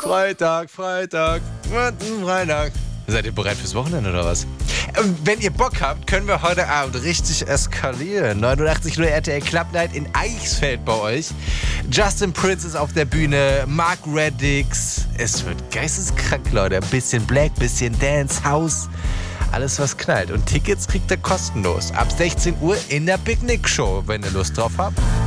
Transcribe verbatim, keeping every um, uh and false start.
Freitag, Freitag, Freitag. Seid ihr bereit fürs Wochenende oder was? Ähm, wenn ihr Bock habt, können wir heute Abend richtig eskalieren. neunundachtzig Komma null R T L Club Night in Eichsfeld bei euch. Justin Prince ist auf der Bühne, Mark Reddix. Es wird geisteskrank, Leute. Bisschen Black, bisschen Dance, House. Alles, was knallt. Und Tickets kriegt ihr kostenlos. Ab sechzehn Uhr in der Picknick Show, wenn ihr Lust drauf habt.